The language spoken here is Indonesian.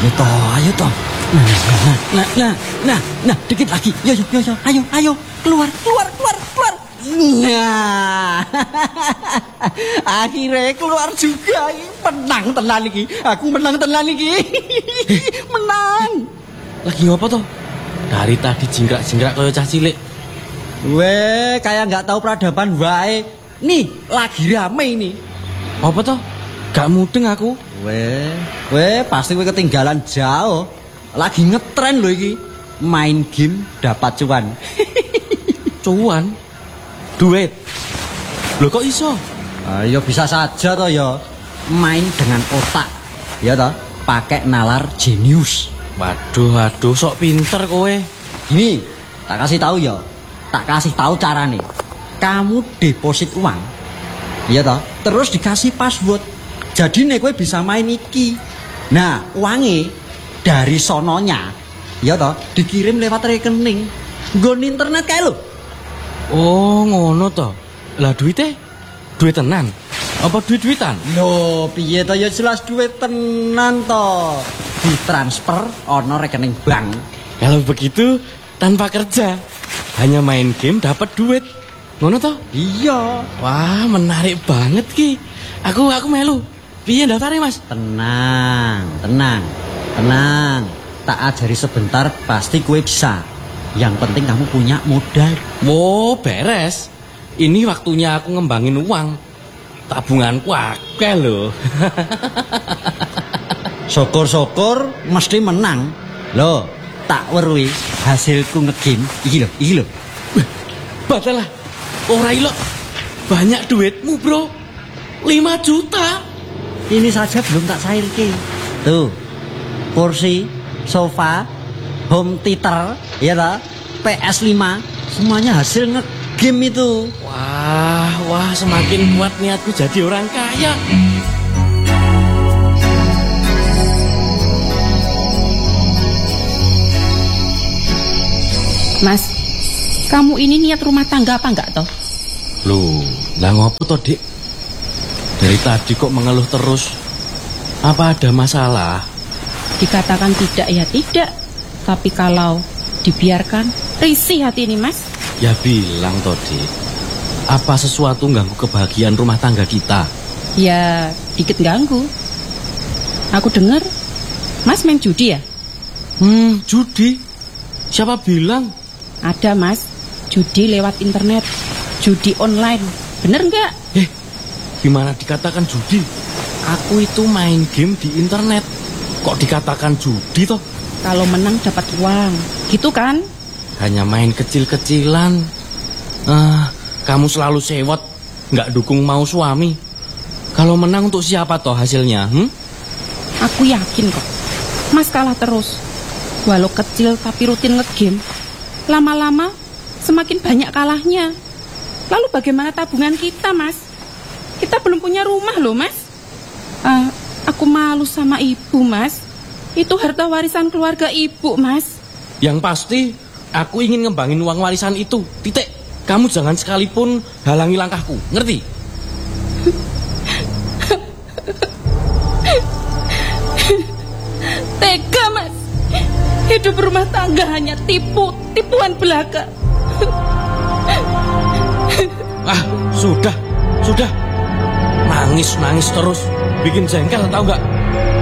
Ayo toh. Nah, dikit lagi. Yo, ayo, keluar. Nah, akhirnya keluar juga. Menang tenan iki. Aku menang tenan iki. Menang. Lagi apa toh? Dari tadi jingkrak-jingkrak kaya cah cilik. Weh, kayak nggak tahu peradaban wae. Nih, lagi rame ini. Apa toh? Gak mudeng aku. Weh, pasti kowe ketinggalan jauh. Lagi ngetren lho iki. Main game dapat cuan. Cuan? Duit. Loh kok iso? Ya bisa saja toh ya. Main dengan otak. Ya toh, pakai nalar jenius. Waduh, sok pinter kowe. Gini, tak kasih tahu ya. Tak kasih tahu carane. Kamu deposit uang. Iya toh, terus dikasih password. Jadi nek kowe bisa main iki. Nah, uangnya dari sononya, ya toh, dikirim lewat rekening. Nggon internet kae lho. Oh, ngono toh. Lah duitnya? Duit tenan? Apa duit-duitan? Loh, piye toh ya jelas duit tenan toh. Ditransfer ono rekening bank. Kalau begitu tanpa kerja, hanya main game dapat duit. Ngono toh? Iya. Wah, menarik banget ki. Aku melu. Piye daftarnya, Mas? Tenang. Tak ajari sebentar pasti kue bisa. Yang penting kamu punya modal. Oh, beres. Ini waktunya aku ngembangin uang. Tabunganku akeh lho. Syukur-syukur mesti menang. Loh, tak weruhi hasilku ngegame. Iki lho. Batal lah. Ora ilok. Banyak duitmu, Bro. 5 juta. Ini saja belum tak cairke. Tuh. Kursi, sofa, home theater, ya ta? PS5, semuanya hasil ngegame itu. Wah, semakin kuat niatku jadi orang kaya. Mas, kamu ini niat rumah tangga apa enggak toh? Loh, lah ngopo toh, Dik? Dari tadi kok mengeluh terus. Apa ada masalah? Dikatakan tidak ya tidak. Tapi kalau dibiarkan, risih hati ini, Mas. Ya bilang toh, Dik. Apa sesuatu ganggu kebahagiaan rumah tangga kita? Ya, dikit ganggu. Aku dengar Mas main judi ya? Judi? Siapa bilang? Ada, Mas. Judi lewat internet. Judi online. Bener nggak? Gimana dikatakan judi? Aku itu main game di internet. Kok dikatakan judi toh? Kalau menang dapat uang. Gitu kan? Hanya main kecil-kecilan. Kamu selalu sewot, nggak dukung mau suami. Kalau menang untuk siapa toh hasilnya? Aku yakin kok. Mas kalah terus. Walau kecil tapi rutin ngegame. Lama-lama semakin banyak kalahnya. Lalu bagaimana tabungan kita, Mas? Kita belum punya rumah loh, Mas. Aku malu sama ibu, Mas. Itu harta warisan keluarga ibu, Mas. Yang pasti, aku ingin ngembangin uang warisan itu. Titik. Kamu jangan sekalipun halangi langkahku. Ngerti? Tega, Mas. Hidup rumah tangga hanya tipuan belaka. Sudah. Nangis terus. Bikin jengkel, tahu nggak?